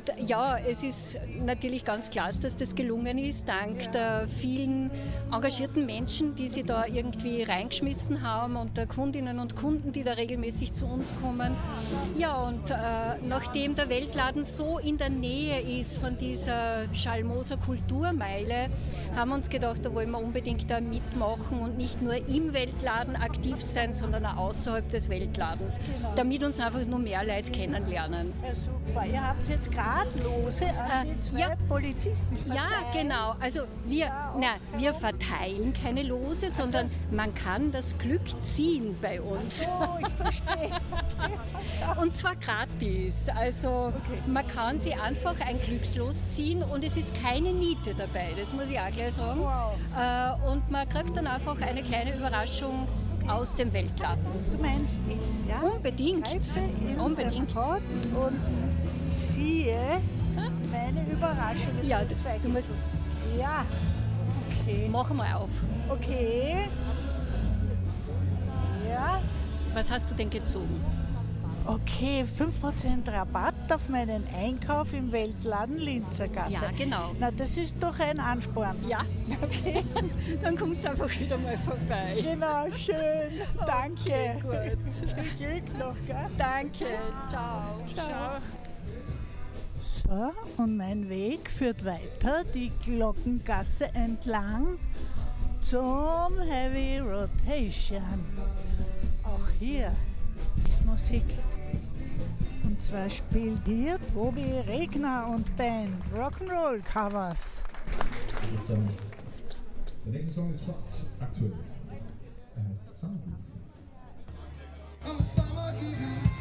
ja, es ist natürlich ganz klasse, dass das gelungen ist, dank der vielen engagierten Menschen, die sie da irgendwie reingeschmissen haben und der Kundinnen und Kunden, die da regelmäßig zu uns kommen. Ja, und nachdem der Weltladen so in der Nähe ist von dieser Schalmoser Kulturmeile, haben wir uns gedacht, da wollen wir unbedingt da mitmachen und nicht nur im Weltladen aktiv sein, sondern auch außerhalb des Weltladens, damit uns einfach nur mehr Leute kennenlernen. Ja, super. Ihr habt jetzt gerade Lose an die zwei Polizisten verteilt. Ja, genau. Also wir verteilen keine Lose, sondern man kann das Glück ziehen bei uns. Oh, ich verstehe. Okay. Und zwar gratis. Also man kann sich einfach ein Glückslos ziehen und es ist keine Niete dabei, das muss ich auch gleich sagen. Wow. Und man kriegt dann einfach eine kleine Überraschung aus dem Weltladen. Du meinst die, ja? Unbedingt. Unbedingt. Und ziehe meine Überraschung. Ja, du musst. Ja, okay. Mach mal auf. Okay. Ja. Was hast du denn gezogen? Okay, 5% Rabatt auf meinen Einkauf im Weltladen Linzergasse. Ja, genau. Na, das ist doch ein Ansporn. Ja. Okay. Dann kommst du einfach wieder mal vorbei. Genau, schön. Danke. Okay, gut. Viel Glück noch, gell? Danke. Ciao. Ciao. So, und mein Weg führt weiter die Glockengasse entlang zum Heavy Rotation. Auch hier ist Musik. Und zwar spielt hier Tobi Regner und Band Rock'n'Roll Covers. Der nächste Song ist fast aktuell. Er heißt Sunroof. On a summer evening